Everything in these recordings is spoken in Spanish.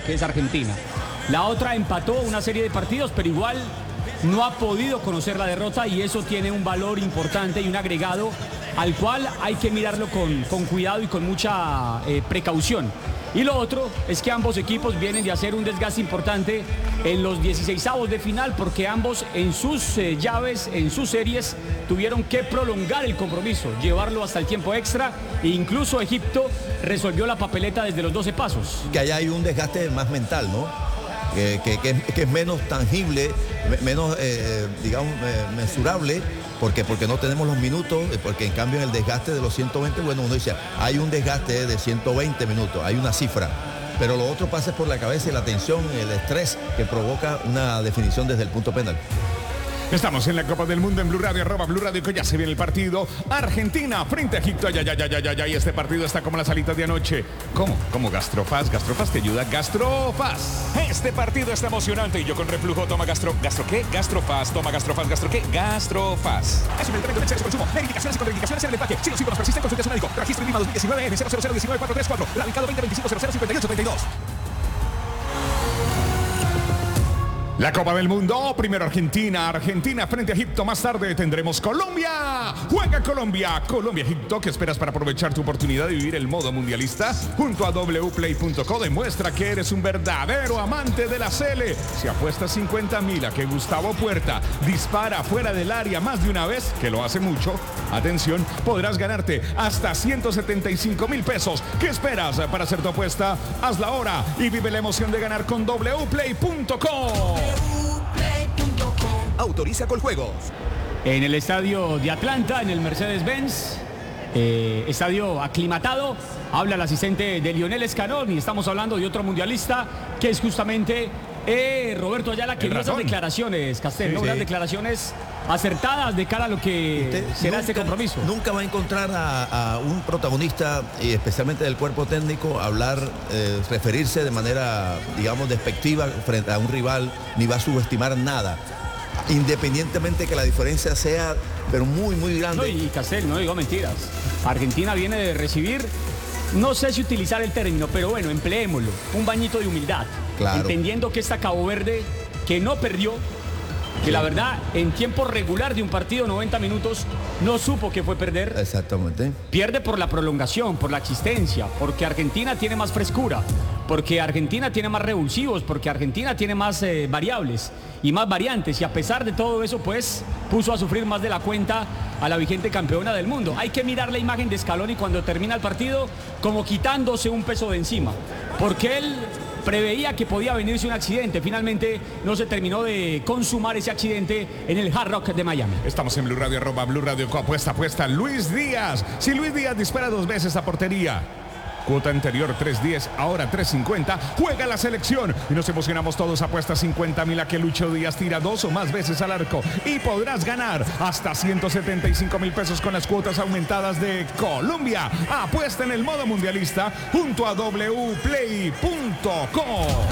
que es Argentina. La otra empató una serie de partidos, pero igual no ha podido conocer la derrota y eso tiene un valor importante y un agregado al cual hay que mirarlo con cuidado y con mucha precaución. Y lo otro es que ambos equipos vienen de hacer un desgaste importante en los 16avos de final porque ambos en sus llaves, en sus series, tuvieron que prolongar el compromiso, llevarlo hasta el tiempo extra e incluso Egipto resolvió la papeleta desde los 12 pasos. Que allá hay un desgaste más mental, ¿no? Que es menos tangible, menos, mensurable, porque no tenemos los minutos, porque en cambio en el desgaste de los 120, bueno, uno dice, hay un desgaste de 120 minutos, hay una cifra, pero lo otro pasa por la cabeza y la tensión, el estrés que provoca una definición desde el punto penal. Estamos en la Copa del Mundo en Blue Radio, @Blue Radio, que ya se viene el partido. Argentina frente a Egipto. Y este partido está como las alitas de anoche. ¿Cómo? Gastrofaz. Gastrofaz te ayuda. Gastrofaz. Este partido está emocionante y yo con reflujo toma ¿Gastro qué? Gastrofaz. Toma Gastrofaz. ¿Gastro qué? Gastrofaz. Es un medicamento de exceso de consumo. Indicaciones y contraindicaciones en el empaque. Si los síntomas persisten, consulte a su médico. Registro INVIMA 2019 N00019434. Radicado 2025005832. La Copa del Mundo, primero Argentina frente a Egipto, más tarde tendremos Colombia, juega Colombia-Egipto. ¿Qué esperas para aprovechar tu oportunidad de vivir el modo mundialista? Junto a wplay.co demuestra que eres un verdadero amante de la Sele. Si apuestas 50,000 a que Gustavo Puerta dispara fuera del área más de una vez, que lo hace mucho, atención, podrás ganarte hasta 175,000 pesos. ¿Qué esperas para hacer tu apuesta? Hazla ahora y vive la emoción de ganar con wplay.co. Autoriza Coljuegos. En el estadio de Atlanta, en el Mercedes-Benz, estadio aclimatado, habla el asistente de Lionel Scaloni. Estamos hablando de otro mundialista que es justamente Roberto Ayala, que dio esas declaraciones, Castel, ¿no? Unas declaraciones acertadas de cara a lo que será este compromiso. Nunca va a encontrar a un protagonista, y especialmente del cuerpo técnico, hablar, referirse de manera, digamos, despectiva frente a un rival, ni va a subestimar nada, independientemente que la diferencia sea, pero muy, muy grande. No, y Castel, no digo mentiras. Argentina viene de recibir, no sé si utilizar el término, pero bueno, empleémoslo, un bañito de humildad. Claro. Entendiendo que esta Cabo Verde, que no perdió, que la verdad, en tiempo regular de un partido, 90 minutos, no supo que fue perder. Exactamente. Pierde por la prolongación, por la existencia, porque Argentina tiene más frescura, porque Argentina tiene más revulsivos, porque Argentina tiene más variables y más variantes. Y a pesar de todo eso, pues, puso a sufrir más de la cuenta a la vigente campeona del mundo. Hay que mirar la imagen de Scaloni cuando termina el partido como quitándose un peso de encima, porque él preveía que podía venirse un accidente. Finalmente no se terminó de consumar ese accidente en el Hard Rock de Miami. Estamos en Blue Radio, @Blue Radio, apuesta Luis Díaz. Si Luis Díaz dispara 2 veces a portería, cuota anterior 3.10, ahora 3.50, juega la selección y nos emocionamos todos. Apuesta 50,000 a que Lucho Díaz tira 2 o más veces al arco y podrás ganar hasta 175,000 pesos con las cuotas aumentadas de Colombia. Apuesta en el modo mundialista junto a wplay.co.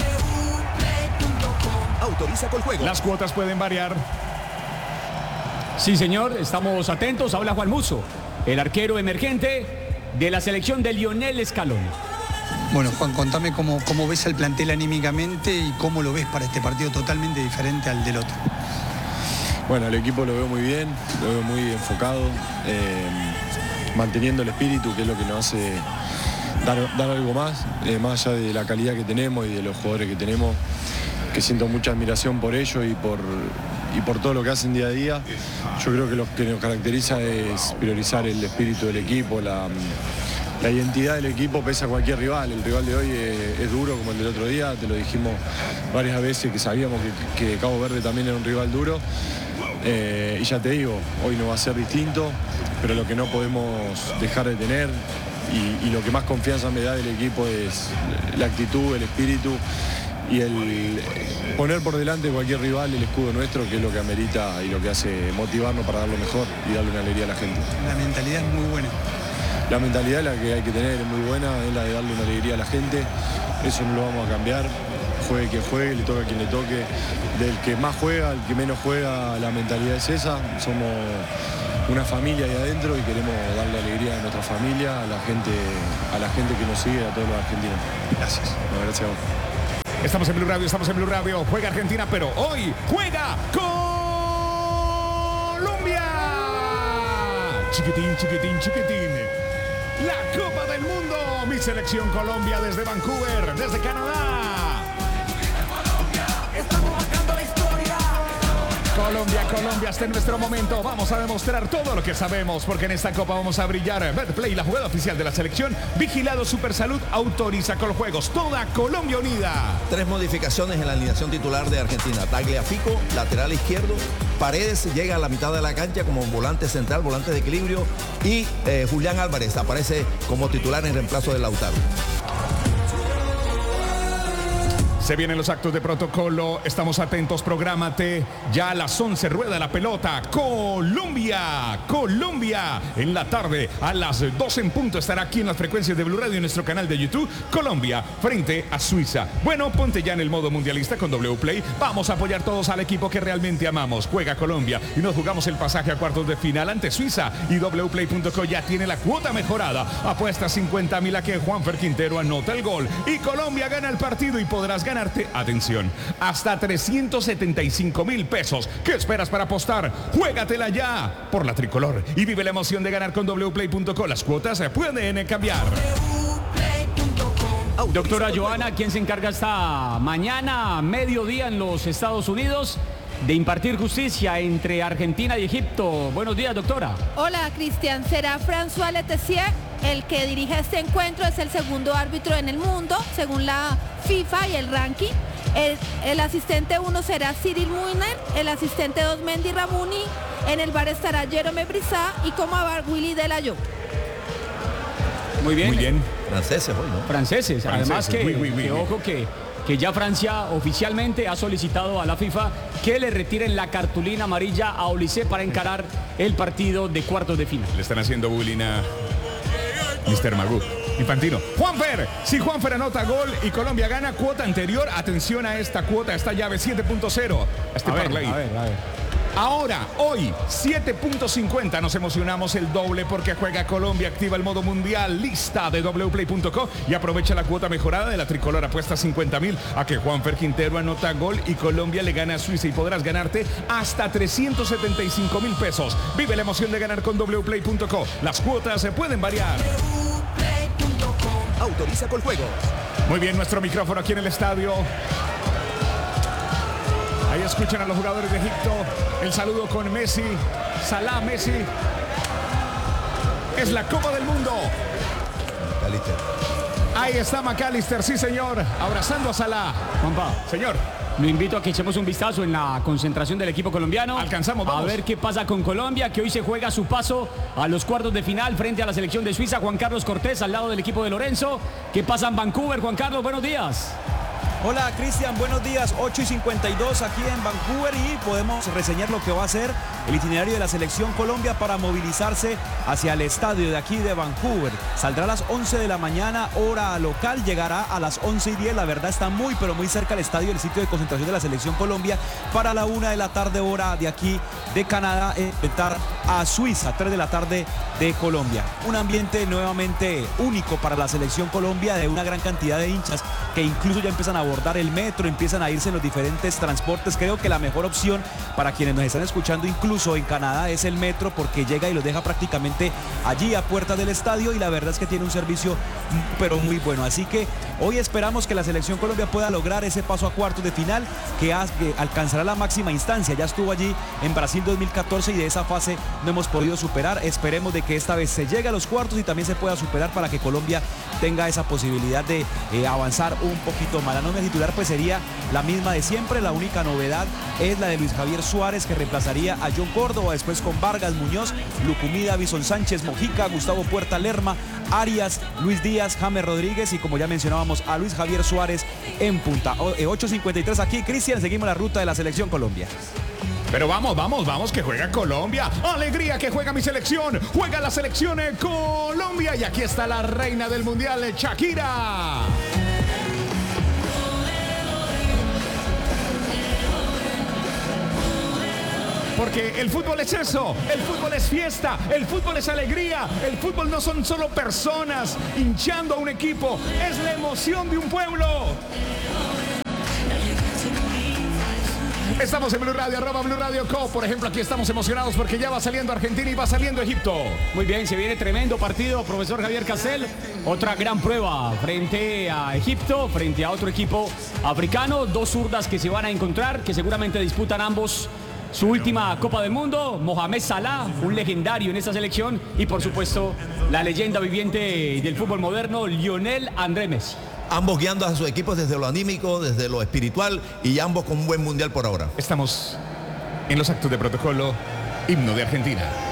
Autoriza Coljuegos. Las cuotas pueden variar. Sí, señor, estamos atentos. Habla Juan Musso, el arquero emergente de la selección de Lionel Scaloni. Bueno, Juan, contame cómo ves el plantel anímicamente y cómo lo ves para este partido totalmente diferente al del otro. Bueno, el equipo lo veo muy bien, lo veo muy enfocado, manteniendo el espíritu, que es lo que nos hace dar algo más allá de la calidad que tenemos y de los jugadores que tenemos, que siento mucha admiración por ellos y por todo lo que hacen día a día. Yo creo que lo que nos caracteriza es priorizar el espíritu del equipo, la identidad del equipo pese a cualquier rival. El rival de hoy es duro como el del otro día, te lo dijimos varias veces que sabíamos que Cabo Verde también era un rival duro. Y ya te digo, hoy no va a ser distinto, pero lo que no podemos dejar de tener y lo que más confianza me da del equipo es la actitud, el espíritu y el poner por delante cualquier rival el escudo nuestro, que es lo que amerita y lo que hace motivarnos para dar lo mejor y darle una alegría a la gente. La mentalidad es muy buena. La mentalidad es la que hay que tener, es muy buena, es la de darle una alegría a la gente. Eso no lo vamos a cambiar. Juegue quien juegue, le toque a quien le toque. Del que más juega, al que menos juega, la mentalidad es esa. Somos una familia ahí adentro y queremos darle alegría a nuestra familia, a la gente que nos sigue, a todos los argentinos. Gracias. No, gracias a vos. Estamos en Blue Radio. Juega Argentina, pero hoy juega Colombia. Chiquitín. La Copa del Mundo. Mi selección Colombia desde Vancouver, desde Canadá. Colombia, este es nuestro momento. Vamos a demostrar todo lo que sabemos, porque en esta Copa vamos a brillar. Betplay, la jugada oficial de la selección. Vigilado Supersalud, autoriza Coljuegos. Toda Colombia unida. 3 modificaciones en la alineación titular de Argentina. Tagliafico, lateral izquierdo. Paredes llega a la mitad de la cancha como volante central, volante de equilibrio. Y Julián Álvarez aparece como titular en reemplazo de Lautaro. Se vienen los actos de protocolo, estamos atentos, prográmate. Ya a las 11 rueda la pelota. Colombia. En la tarde, a las 12 en punto, estará aquí en las frecuencias de Blue Radio en nuestro canal de YouTube. Colombia frente a Suiza. Bueno, ponte ya en el modo mundialista con Wplay. Vamos a apoyar todos al equipo que realmente amamos. Juega Colombia y nos jugamos el pasaje a cuartos de final ante Suiza. Y Wplay.co ya tiene la cuota mejorada. Apuesta 50,000 a que Juanfer Quintero anota el gol. Y Colombia gana el partido y podrás ganarte, atención, hasta 375,000 pesos. ¿Qué esperas para apostar? Juégatela ya por la tricolor y vive la emoción de ganar con Wplay.co. Las cuotas se pueden cambiar. Doctora Joana, ¿quién se encarga esta mañana, mediodía en los Estados Unidos, de impartir justicia entre Argentina y Egipto? Buenos días, doctora. Hola, Cristian. Será François Letessier el que dirige este encuentro. Es el segundo árbitro en el mundo, según la FIFA y el ranking. El asistente 1 será Cyril Muiner, el asistente 2 Mendy Ramuni, en el bar estará Jerome Brissat y como bar Willy Delayo. Muy bien. Franceses hoy, ¿no? Franceses. Además que ojo que ya Francia oficialmente ha solicitado a la FIFA que le retiren la cartulina amarilla a Olise para encarar el partido de cuartos de final. Le están haciendo bullying a Mr. Magoo. Infantino. Juanfer, si Juanfer anota gol y Colombia gana, cuota anterior, atención a esta cuota, esta llave 7.0. A ver. Ahora, hoy, 7.50, nos emocionamos el doble porque juega Colombia, activa el modo mundial, lista de Wplay.co y aprovecha la cuota mejorada de la tricolor, apuesta 50,000 a que Juanfer Quintero anota gol y Colombia le gana a Suiza y podrás ganarte hasta 375,000 pesos. Vive la emoción de ganar con Wplay.co. Las cuotas se pueden variar. Autoriza Coljuegos. Muy bien, nuestro micrófono aquí en el estadio. Ahí escuchan a los jugadores de Egipto. El saludo con Messi. Salah, Messi. Es la Copa del Mundo. McAllister. Ahí está McAllister, sí señor. Abrazando a Salah. Juanpa, Señor. lo invito a que echemos un vistazo en la concentración del equipo colombiano. Alcanzamos, vamos. A ver qué pasa con Colombia, que hoy se juega su paso a los cuartos de final frente a la selección de Suiza. Juan Carlos Cortés al lado del equipo de Lorenzo. ¿Qué pasa en Vancouver, Juan Carlos? Buenos días. Hola Cristian, buenos días, 8:52 aquí en Vancouver y podemos reseñar lo que va a ser el itinerario de la selección Colombia para movilizarse hacia el estadio de aquí de Vancouver. Saldrá a las 11 de la mañana, hora local, llegará a las 11:10, la verdad está muy pero muy cerca el estadio, el sitio de concentración de la selección Colombia, para la 1 de la tarde, hora de aquí de Canadá, enfrentar a Suiza, 3 de la tarde de Colombia. Un ambiente nuevamente único para la selección Colombia, de una gran cantidad de hinchas que incluso ya empiezan a abordar el metro, empiezan a irse en los diferentes transportes. Creo que la mejor opción para quienes nos están escuchando incluso en Canadá es el metro, porque llega y los deja prácticamente allí a puertas del estadio y la verdad es que tiene un servicio pero muy bueno. Así que hoy esperamos que la selección Colombia pueda lograr ese paso a cuartos de final que alcanzará la máxima instancia. Ya estuvo allí en Brasil 2014 y de esa fase no hemos podido superar. Esperemos de que esta vez se llegue a los cuartos y también se pueda superar para que Colombia tenga esa posibilidad de avanzar un poquito más. La nómina titular pues sería la misma de siempre. La única novedad es la de Luis Javier Suárez, que reemplazaría a John Córdoba, después con Vargas, Muñoz, Lucumí, Davison Sánchez, Mojica, Gustavo Puerta, Lerma, Arias, Luis Díaz, James Rodríguez y, como ya mencionábamos, a Luis Javier Suárez en punta. 8:53 aquí, Cristian, seguimos la ruta de la selección Colombia. Pero vamos, que juega Colombia. Alegría que juega mi selección. Juega la selección Colombia. Y aquí está la reina del mundial, Shakira. Porque el fútbol es eso, el fútbol es fiesta, el fútbol es alegría, el fútbol no son solo personas hinchando a un equipo, es la emoción de un pueblo. Estamos en Blue Radio, @Blue Radio Co. Por ejemplo, aquí estamos emocionados porque ya va saliendo Argentina y va saliendo Egipto. Muy bien, se viene tremendo partido, profesor Javier Castel. Otra gran prueba frente a Egipto, frente a otro equipo africano. Dos zurdas que se van a encontrar, que seguramente disputan ambos su última Copa del Mundo. Mohamed Salah, un legendario en esta selección. Y por supuesto, la leyenda viviente del fútbol moderno, Lionel Andrés Messi. Ambos guiando a sus equipos desde lo anímico, desde lo espiritual y ambos con un buen mundial por ahora. Estamos en los actos de protocolo, himno de Argentina.